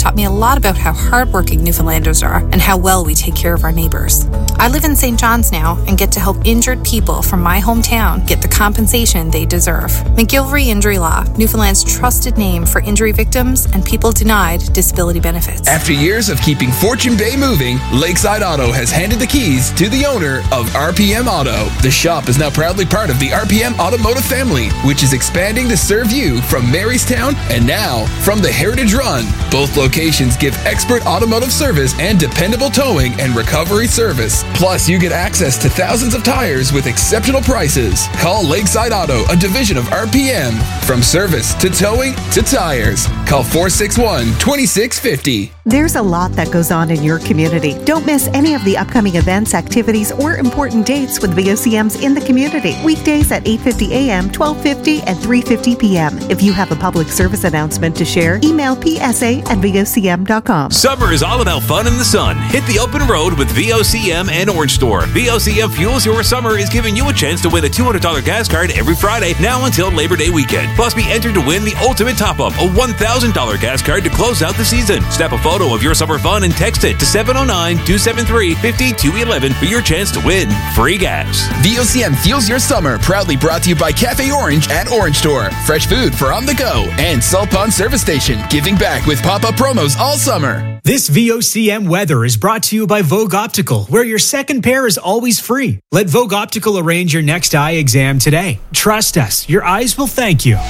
taught me a lot about how hardworking Newfoundlanders are and how well we take care of our neighbors. I live in St. John's now and get to help injured people from my hometown get the compensation they deserve. McGilvery Injury Law, Newfoundland's trusted name for injury victims and people denied disability benefits. After years of keeping Fortune Bay moving, Lakeside Auto has handed the keys to the owner of RPM Auto. The shop is now proudly part of the RPM Automotive family, which is expanding to serve you from Marystown and now from the Heritage Run. Both locations give expert automotive service and dependable towing and recovery service. Plus, you get access to thousands of tires with exceptional prices. Call Lakeside Auto, a division of RPM. From service to towing to tires. Call 461-2650. There's a lot that goes on in your community. Don't miss any of the upcoming events, activities, or important dates with VOCMs in the community. Weekdays at 8:50 a.m., 12:50, and 3:50 p.m. If you have a public service announcement to share, email psa@vocm.com. Summer is all about fun in the sun. Hit the open road with VOCM and Orange Store. VOCM Fuels Your Summer is giving you a chance to win a $200 gas card every Friday now until Labor Day weekend. Plus, be entered to win the ultimate top-up, a $1,000 gas card to close out the season. Snap a photo of your summer fun and text it to 709-273-5211 for your chance to win free gas. VOCM Fuels Your Summer, proudly brought to you by Cafe Orange at Orange Store. Fresh food for on the go. And Salt Pond Service Station, giving back with pop-up promos all summer. This VOCM weather is brought to you by Vogue Optical, where your second pair is always free. Let Vogue Optical arrange your next eye exam today. Trust us, your eyes will thank you.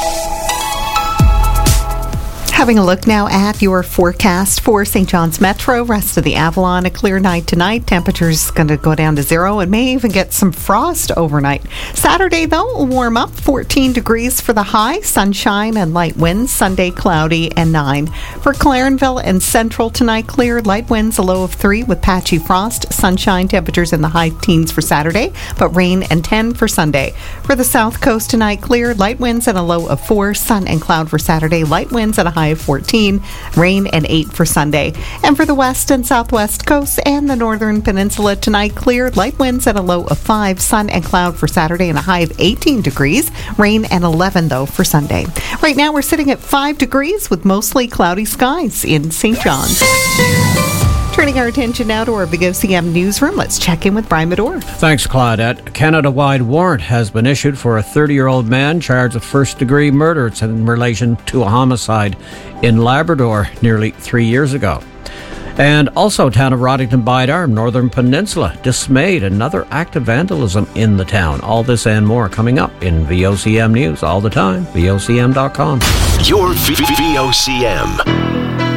Having a look now at your forecast for St. John's Metro, rest of the Avalon, a clear night tonight. Temperatures going to go down to 0 and may even get some frost overnight. Saturday, though, will warm up, 14 degrees for the high, sunshine and light winds. Sunday, cloudy and 9. For Clarenville and Central tonight, clear, light winds, a low of 3 with patchy frost. Sunshine, temperatures in the high teens for Saturday, but rain and 10 for Sunday. For the South Coast tonight, clear, light winds and a low of 4. Sun and cloud for Saturday, light winds and a high of 14, rain and 8 for Sunday. And for the west and southwest coasts and the northern peninsula tonight, clear, light winds and a low of 5, sun and cloud for Saturday and a high of 18 degrees, rain and 11 though for Sunday. Right now we're sitting at 5 degrees with mostly cloudy skies in St. John's. Turning our attention now to our Big OCM newsroom, let's check in with Brian Medore. Thanks, Claudette. A Canada-wide warrant has been issued for a 30-year-old man charged with first-degree murder. It's in relation to a homicide in Labrador nearly 3 years ago. And also, town of Roddington Bide-Arm, Northern Peninsula, dismayed another act of vandalism in the town. All this and more coming up in VOCM News all the time. VOCM.com. Your VOCM.